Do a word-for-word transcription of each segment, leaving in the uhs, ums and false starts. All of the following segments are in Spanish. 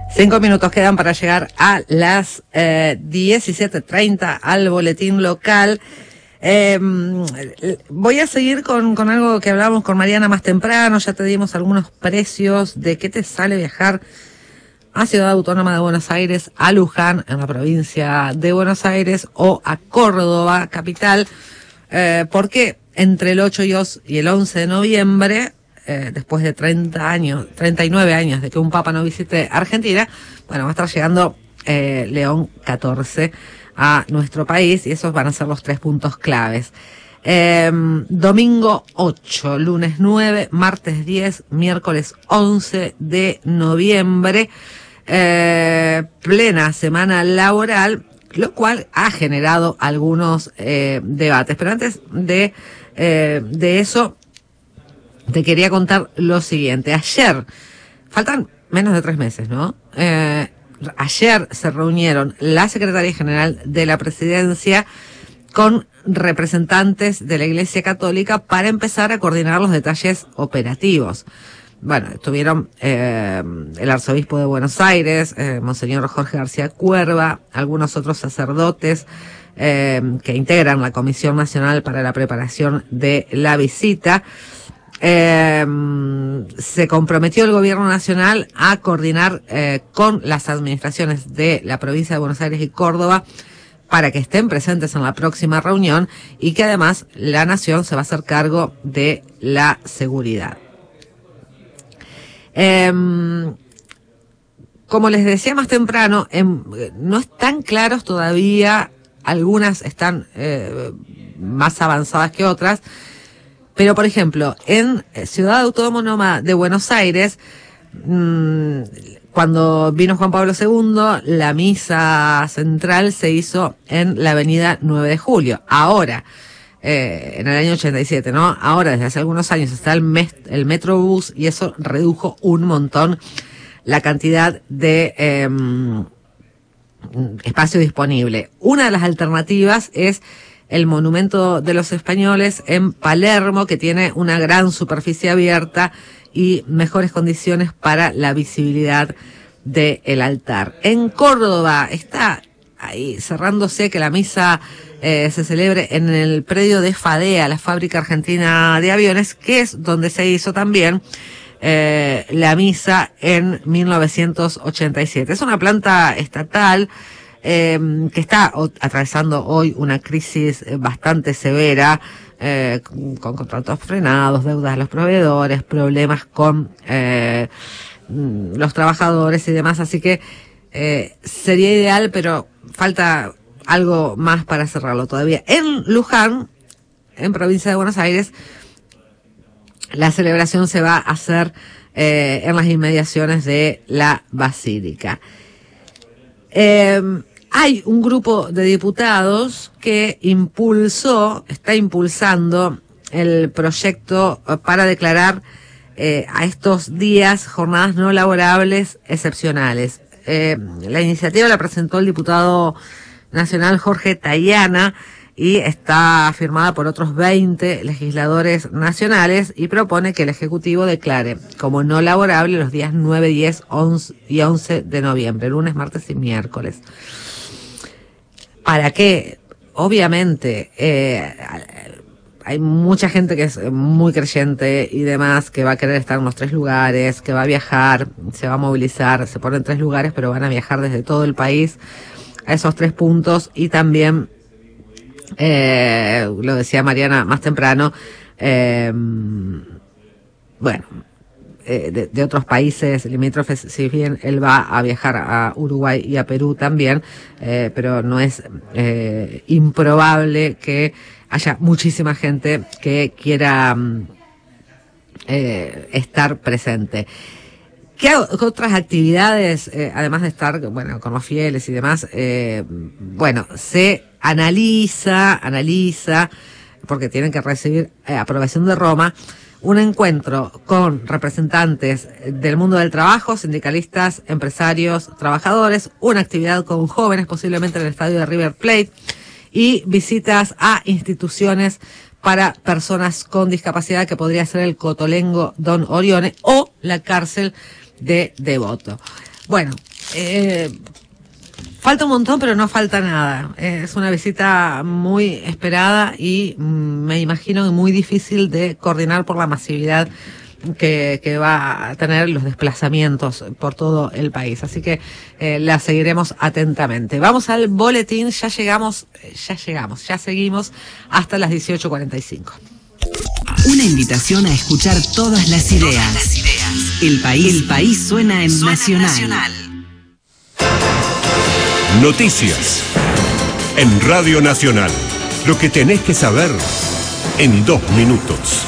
Cinco minutos quedan para llegar a las eh, diecisiete treinta al boletín local. Eh, voy a seguir con, con algo que hablábamos con Mariana más temprano. Ya te dimos algunos precios de qué te sale viajar a Ciudad Autónoma de Buenos Aires, a Luján, en la provincia de Buenos Aires, o a Córdoba, capital, eh, porque entre el ocho y el once de noviembre, eh, después de treinta años, treinta y nueve años de que un papa no visite Argentina, bueno, va a estar llegando eh, León catorce a nuestro país, y esos van a ser los tres puntos claves. Eh, domingo ocho, lunes nueve, martes diez, miércoles once de noviembre, eh, plena semana laboral, lo cual ha generado algunos eh, debates. Pero antes de, eh, de eso, te quería contar lo siguiente. Ayer, faltan menos de tres meses, ¿no? Eh, ayer se reunieron la Secretaría General de la Presidencia con representantes de la Iglesia Católica para empezar a coordinar los detalles operativos. Bueno, estuvieron eh, el arzobispo de Buenos Aires, eh, Monseñor Jorge García Cuerva, algunos otros sacerdotes eh, que integran la Comisión Nacional para la Preparación de la Visita. Eh, se comprometió el Gobierno Nacional a coordinar eh, con las administraciones de la provincia de Buenos Aires y Córdoba para que estén presentes en la próxima reunión, y que además la Nación se va a hacer cargo de la seguridad. Eh, como les decía más temprano, eh, no están claros todavía, algunas están eh, más avanzadas que otras, pero por ejemplo, en Ciudad Autónoma de Buenos Aires, mmm, cuando vino Juan Pablo segundo, la misa central se hizo en la avenida nueve de julio. Ahora, eh, en el año ochenta y siete, ¿no? Ahora, desde hace algunos años, está el, mes, el Metrobús, y eso redujo un montón la cantidad de eh, espacio disponible. Una de las alternativas es el Monumento de los Españoles en Palermo, que tiene una gran superficie abierta y mejores condiciones para la visibilidad del altar. En Córdoba está ahí cerrándose que la misa eh, se celebre en el predio de FADEA, la Fábrica Argentina de Aviones, que es donde se hizo también eh, la misa en mil novecientos ochenta y siete. Es una planta estatal eh, que está o, atravesando hoy una crisis bastante severa, Eh, con contratos frenados, deudas a los proveedores, problemas con eh, los trabajadores y demás, así que eh, sería ideal, pero falta algo más para cerrarlo todavía. En Luján, en provincia de Buenos Aires, la celebración se va a hacer eh, en las inmediaciones de la Basílica. Eh, Hay un grupo de diputados que impulsó, está impulsando el proyecto para declarar eh, a estos días jornadas no laborables excepcionales. Eh, la iniciativa la presentó el diputado nacional Jorge Tayana y está firmada por otros veinte legisladores nacionales, y propone que el Ejecutivo declare como no laborable los días nueve, diez, once y once de noviembre, lunes, martes y miércoles. ¿Para qué? Obviamente, eh, hay mucha gente que es muy creyente y demás, que va a querer estar en los tres lugares, que va a viajar, se va a movilizar, se ponen tres lugares, pero van a viajar desde todo el país a esos tres puntos. Y también, eh, lo decía Mariana más temprano, eh, bueno, De, de otros países limítrofes, si bien él va a viajar a Uruguay y a Perú también, eh, pero no es eh, improbable que haya muchísima gente que quiera eh, estar presente. ¿Qué otras actividades, eh, además de estar, bueno, con los fieles y demás? Eh, bueno, se analiza, analiza, porque tienen que recibir eh, aprobación de Roma, un encuentro con representantes del mundo del trabajo, sindicalistas, empresarios, trabajadores, una actividad con jóvenes, posiblemente en el estadio de River Plate, y visitas a instituciones para personas con discapacidad, que podría ser el Cotolengo Don Orione o la cárcel de Devoto. Bueno, Eh, falta un montón, pero no falta nada. Es una visita muy esperada y mm, me imagino muy difícil de coordinar por la masividad que, que va a tener los desplazamientos por todo el país. Así que eh, la seguiremos atentamente. Vamos al boletín, ya llegamos, ya llegamos, ya seguimos hasta las dieciocho cuarenta y cinco. Una invitación a escuchar todas las ideas. Todas las ideas. El país, el país suena en suena Nacional. Nacional. Noticias en Radio Nacional. Lo que tenés que saber en dos minutos.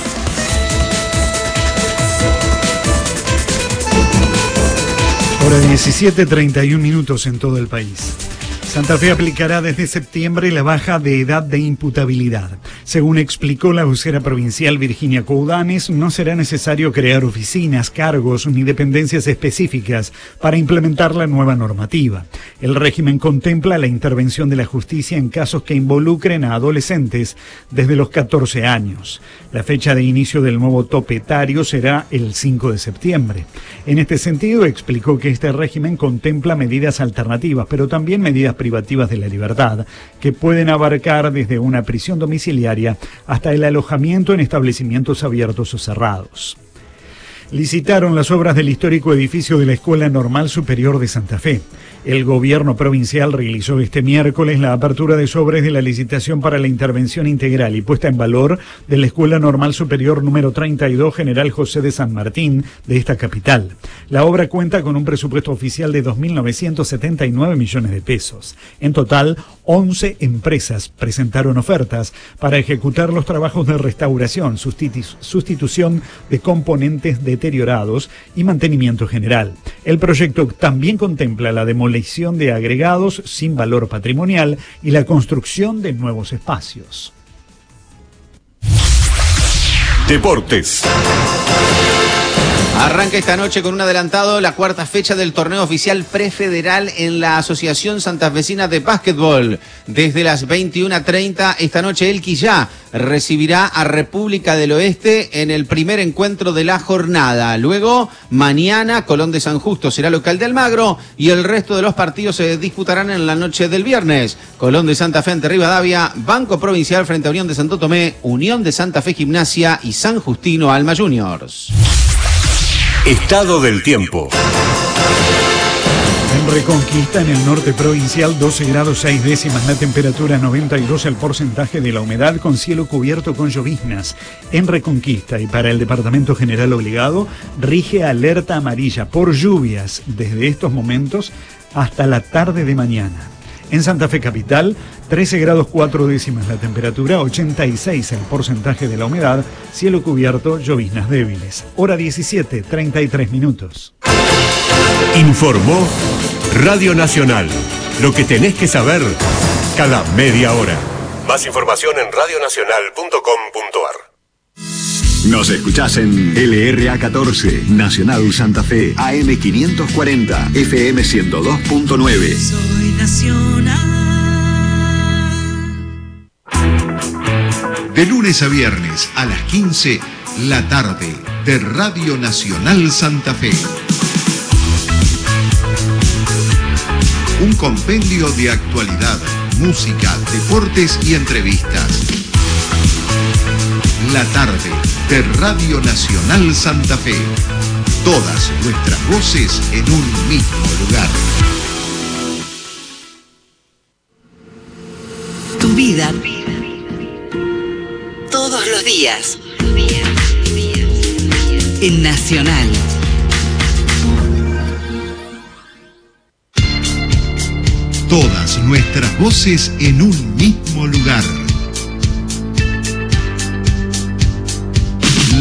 Hora diecisiete treinta y un minutos en todo el país. Santa Fe aplicará desde septiembre la baja de edad de imputabilidad. Según explicó la vocera provincial Virginia Coudanes, no será necesario crear oficinas, cargos ni dependencias específicas para implementar la nueva normativa. El régimen contempla la intervención de la justicia en casos que involucren a adolescentes desde los catorce años. La fecha de inicio del nuevo tope etario será el cinco de septiembre. En este sentido, explicó que este régimen contempla medidas alternativas, pero también medidas privativas de la libertad, que pueden abarcar desde una prisión domiciliaria hasta el alojamiento en establecimientos abiertos o cerrados. Licitaron las obras del histórico edificio de la Escuela Normal Superior de Santa Fe. El gobierno provincial realizó este miércoles la apertura de sobres de la licitación para la intervención integral y puesta en valor de la Escuela Normal Superior número treinta y dos General José de San Martín de esta capital. La obra cuenta con un presupuesto oficial de dos mil novecientos setenta y nueve millones de pesos. En total, once empresas presentaron ofertas para ejecutar los trabajos de restauración, sustitu- sustitución de componentes deteriorados y mantenimiento general. El proyecto también contempla la demolición de agregados sin valor patrimonial y la construcción de nuevos espacios. Deportes. Arranca esta noche con un adelantado la cuarta fecha del torneo oficial prefederal en la Asociación Santafesina de Básquetbol. Desde las veintiuna treinta esta noche el Quillá recibirá a República del Oeste en el primer encuentro de la jornada. Luego, mañana, Colón de San Justo será local de Almagro y el resto de los partidos se disputarán en la noche del viernes. Colón de Santa Fe ante Rivadavia, Banco Provincial frente a Unión de Santo Tomé, Unión de Santa Fe Gimnasia y San Justino Alma Juniors. Estado del tiempo. En Reconquista, en el norte provincial, doce grados seis décimas la temperatura, noventa y dos el porcentaje de la humedad, con cielo cubierto con lloviznas. En Reconquista y para el Departamento General Obligado, rige alerta amarilla por lluvias desde estos momentos hasta la tarde de mañana. En Santa Fe Capital, trece grados cuatro décimas la temperatura, ochenta y seis el porcentaje de la humedad, cielo cubierto, lloviznas débiles. Hora diecisiete treinta y tres minutos. Informó Radio Nacional. Lo que tenés que saber cada media hora. Más información en radio nacional punto com punto a r. Nos escuchás en L R A catorce, Nacional Santa Fe, A M quinientos cuarenta, F M ciento dos punto nueve. Soy Nacional. De lunes a viernes a las quince, la tarde de Radio Nacional Santa Fe. Un compendio de actualidad, música, deportes y entrevistas. La tarde de Radio Nacional Santa Fe. Todas nuestras voces en un mismo lugar. Tu vida. Todos los días. En Nacional. Todas nuestras voces en un mismo lugar.